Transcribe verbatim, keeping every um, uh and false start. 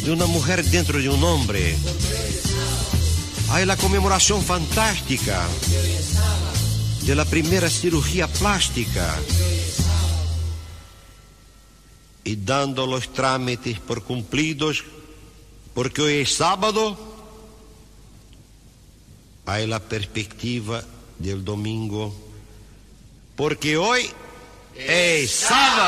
de una mujer dentro de un hombre. Hay la conmemoración fantástica de la primera cirugía plástica. Y dando los trámites por cumplidos, porque hoy es sábado, hay la perspectiva del domingo, porque hoy es sábado.